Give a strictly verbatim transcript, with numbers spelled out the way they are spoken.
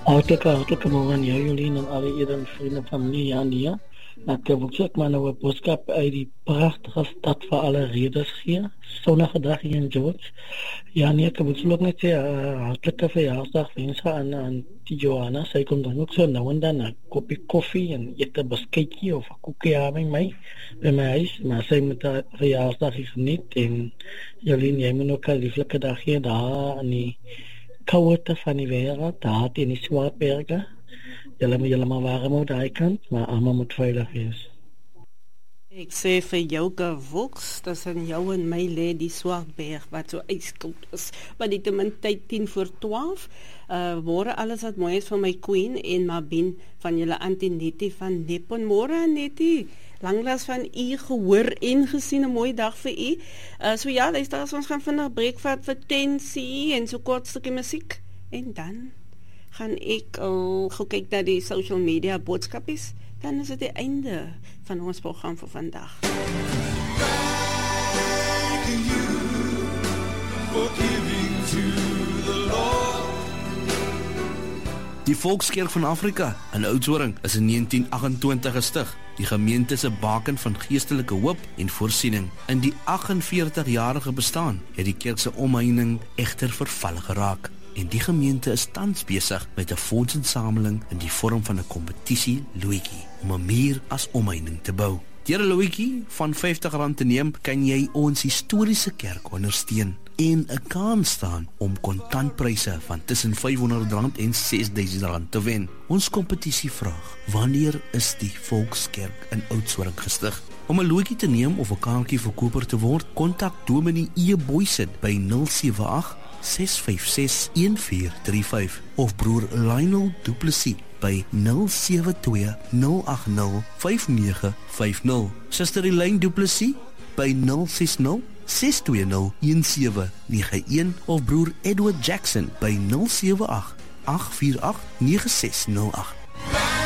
Hartelijke, hartelijke morgen aan jou, Jolien, en alle iedereen, vrienden, familie, Jan hier. Nou, ik heb ook zeg maar nou een boodschap uit die prachtige stad van alle reders hier. Zonnige dag hier in George. Ja, nee, ik heb ook net een uh, hartelijke verjaarsdag wensen aan, aan die Johanna. Zij komt dan ook zo nou en dan een kopje koffie en eet een biscuitje of een koekje aan bij mij, bij mijn huis. Maar zij moet haar verjaarsdag geniet. En Jolien, jij moet ook een lieflijke dag hier daar aan die koude van die wereld, daar in die Swartbergen. Julle moet julle maar warm hou daai kant, maar almal moet veilig wees. Ek sê vir jou gevoeks, tussen jou en my lê die Swartberg wat so ijskoud is. Maar dit is tyd tien voor twaalf. Uh, môre alles wat mooi is van my queen en Mabin van julle Auntie Nettie van Nippon. Môre Nettie, langlas van u gehoor en gesien, 'n mooi dag vir u. Uh, so ja, luister, as ons gaan vinnig breek vat vir tensie en so kort stukkie musiek en dan gaan ek al gou kyk na die social media boodskapies, dan is dit die einde van ons program vir vandag. Thanking you for giving to the Lord. Die Volkskerk van Afrika in Oudtshoorn is in negentien agt-en-twintig gestig. Die gemeente se baken van geestelike hoop en voorsiening. In die agt-en-veertig-jarige bestaan het die kerk se omheining egter verval geraak. En die gemeente is tans besig met 'n fondsinsameling in die vorm van 'n kompetisie loetjie om 'n muur as omheining te bou. Deur 'n loetjie van vyftig rand te neem, kan jy ons historiese kerk ondersteun en 'n kans staan om kontantpryse van tussen vyfhonderd rand en ses duisend rand te wen. Ons kompetisie vraag: wanneer is die Volkskerk in Oudtshoorn gestig? Om 'n loetjie te neem of 'n kaartjie verkoper te word, kontak Dominee E. Boysen by nul sewe agt ses vyf ses een vier drie vyf of broer Lionel Du Plessis by nul sewe twee nul agt nul vyf nege vyf nul. Suster Elaine Du Plessis by nul ses nul ses twee nul een sewe nege een of broer Edward Jackson by nul sewe agt agt vier agt nege ses nul agt.